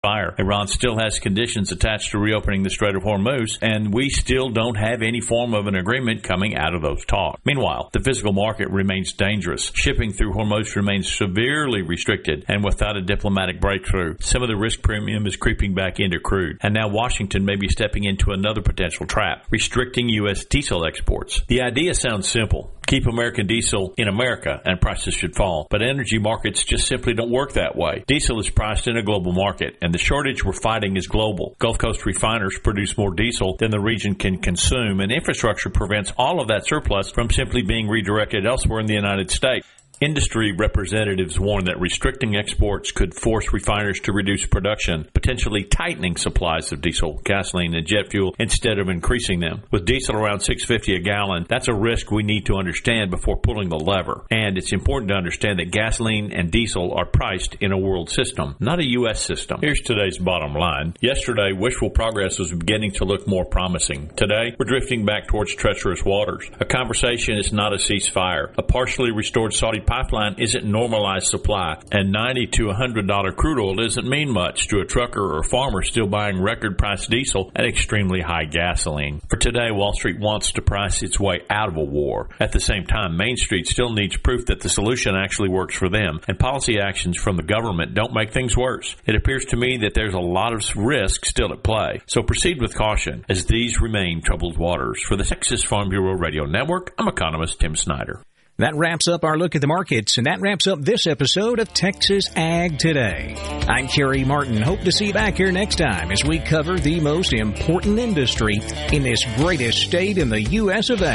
fire. Iran still has conditions attached to reopening the Strait of Hormuz, and we still don't have any form of an agreement coming out of those talks. Meanwhile, the physical market remains dangerous. Shipping through Hormuz remains severely restricted, and without a diplomatic breakthrough, some of the risk premium is creeping back into crude. And now Washington may be stepping into another potential trap, restricting U.S. diesel exports. The idea sounds simple. Keep American diesel in America and prices should fall. But energy markets just simply don't work that way. Diesel is priced in a global market, and the shortage we're fighting is global. Gulf Coast refiners produce more diesel than the region can consume, and infrastructure prevents all of that surplus from simply being redirected elsewhere in the United States. Industry representatives warn that restricting exports could force refiners to reduce production, potentially tightening supplies of diesel, gasoline, and jet fuel instead of increasing them. With diesel around $6.50 a gallon, that's a risk we need to understand before pulling the lever. And it's important to understand that gasoline and diesel are priced in a world system, not a U.S. system. Here's today's bottom line. Yesterday, wishful progress was beginning to look more promising. Today, we're drifting back towards treacherous waters. A conversation is not a ceasefire. A partially restored Saudi pipeline isn't normalized supply, and $90 to $100 crude oil doesn't mean much to a trucker or farmer still buying record-priced diesel at extremely high gasoline. For today, Wall Street wants to price its way out of a war. At the same time, Main Street still needs proof that the solution actually works for them, and policy actions from the government don't make things worse. It appears to me that there's a lot of risk still at play, so proceed with caution as these remain troubled waters. For the Texas Farm Bureau Radio Network, I'm economist Tim Snyder. That wraps up our look at the markets, and that wraps up this episode of Texas Ag Today. I'm Kerry Martin. Hope to see you back here next time as we cover the most important industry in this greatest state in the U.S. of A.,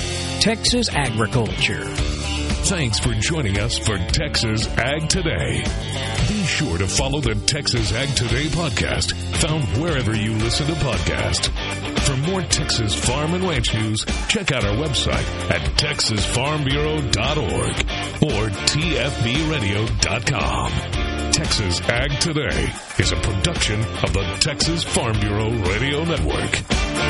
Texas agriculture. Thanks for joining us for Texas Ag Today. Be sure to follow the Texas Ag Today podcast, found wherever you listen to podcasts. For more Texas farm and ranch news, check out our website at texasfarmbureau.org or tfbradio.com. Texas Ag Today is a production of the Texas Farm Bureau Radio Network.